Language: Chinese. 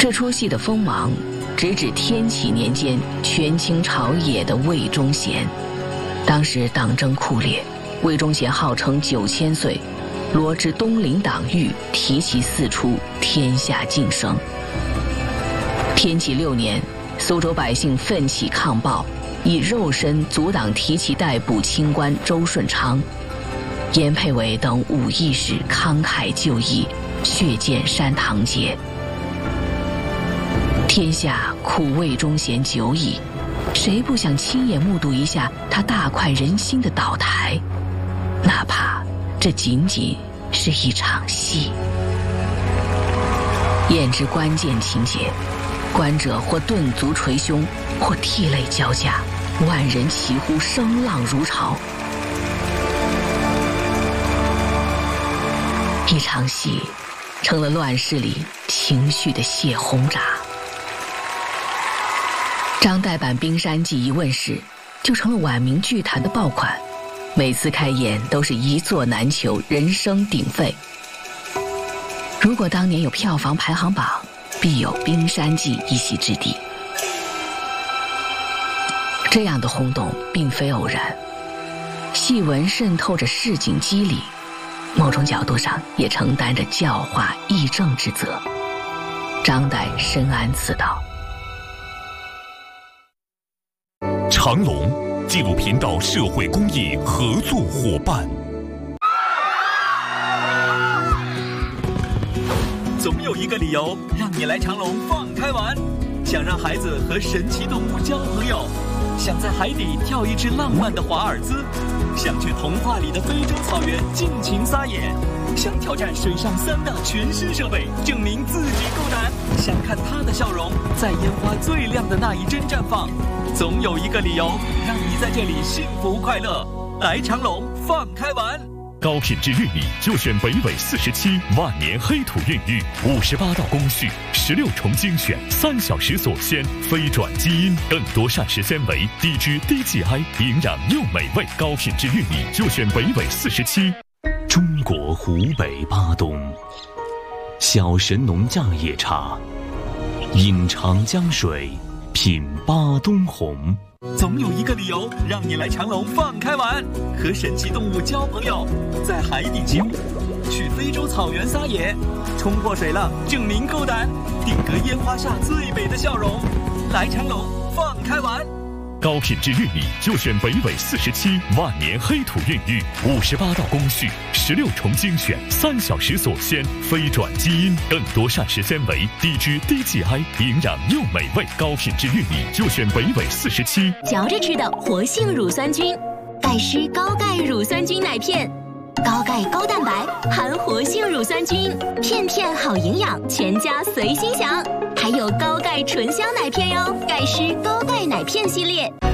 这出戏的锋芒直指天启年间权倾朝野的魏忠贤。当时党争酷烈，魏忠贤号称9000岁，罗织东林党狱，提旗四出，天下晋升。天启6年，苏州百姓奋起抗暴，以肉身阻挡提旗逮捕清官周顺昌。严佩伟等武义士慷慨就义，血溅山堂街。天下苦魏忠贤久矣，谁不想亲眼目睹一下他大快人心的倒台？哪怕这仅仅是一场戏。演之关键情节，观者或顿足捶胸，或涕泪交加，万人齐呼，声浪如潮。一场戏成了乱世里情绪的泄轰闸。张岱版《冰山记》一问世，就成了晚明剧坛的爆款，每次开演都是一座难求，人声鼎沸。如果当年有票房排行榜，必有《冰山记》一席之地。这样的轰动并非偶然，戏文渗透着市井机理，某种角度上也承担着教化议政之责。张岱深谙此道。 长隆纪录频道社会公益合作伙伴。 总有一个理由让你来长隆放开玩，想让孩子和神奇动物交朋友，想在海底跳一支浪漫的华尔兹，想去童话里的非洲草原尽情撒野，想挑战水上3大全新设备，证明自己够胆，想看他的笑容在烟花最亮的那一帧绽放。总有一个理由让你在这里幸福快乐。来长隆放开玩。 高品质玉米就选北纬47万年黑土孕育，58道工序，16重精选，3小时锁鲜，非转基因，更多膳食纤维，低脂低 GI， 营养又美味。高品质玉米就选北纬47。 中国湖北巴东，小神农架野茶，饮长江水，品巴东红。 总有一个理由让你来长隆放开玩，和神奇动物交朋友，在海底起舞，去非洲草原撒野，冲破水浪证明够胆，定格烟花下最美的笑容。来长隆放开玩。 高品质玉米就选北纬47万年黑土孕育，58道工序，16重精选，3小时锁鲜，非转基因，更多膳食纤维，低脂低 GI， 营养又美味。高品质玉米就选北纬47。 嚼着吃的活性乳酸菌，钙湿高钙乳酸菌奶片，高钙高蛋白，含活性乳酸菌，片片好营养，全家随心享。还有高钙醇香奶片哟，钙湿高钙奶片系列。